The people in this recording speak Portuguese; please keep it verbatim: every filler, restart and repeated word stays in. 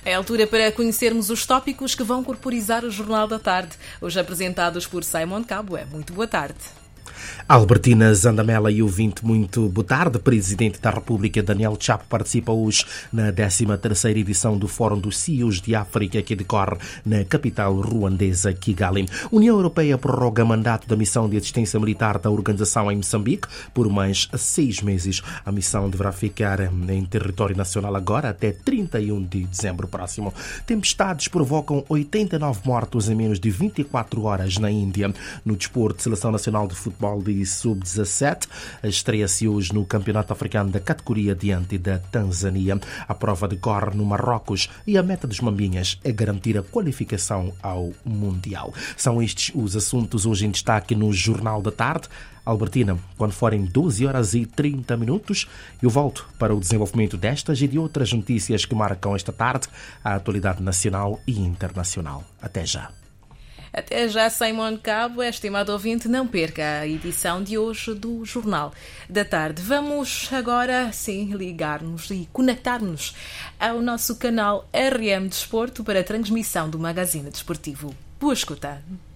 É a altura para conhecermos os tópicos que vão corporizar o Jornal da Tarde, hoje apresentados por Simon Cabo. Muito boa tarde. Albertina Zandamela e ouvinte, muito boa tarde. Presidente da República Daniel Chapo participa hoje na décima terceira edição do Fórum dos C E Os de África, que decorre na capital ruandesa Kigali. União Europeia prorroga mandato da missão de assistência militar da organização em Moçambique por mais seis meses. A missão deverá ficar em território nacional agora até trinta e um de dezembro próximo. Tempestades provocam oitenta e nove mortos em menos de vinte e quatro horas na Índia. No desporto, Seleção Nacional de Futebol de sub dezassete estreia-se hoje no Campeonato Africano da categoria diante da Tanzânia. A prova decorre no Marrocos e a meta dos Mambinhas é garantir a qualificação ao Mundial. São estes os assuntos hoje em destaque no Jornal da Tarde. Albertina, quando forem doze horas e trinta minutos, eu volto para o desenvolvimento destas e de outras notícias que marcam esta tarde a atualidade nacional e internacional. Até já. Até já, Simon Cabo. Estimado ouvinte, não perca a edição de hoje do Jornal da Tarde. Vamos agora, sim, ligar-nos e conectar-nos ao nosso canal R M Desporto para a transmissão do Magazine Desportivo. Boa escuta!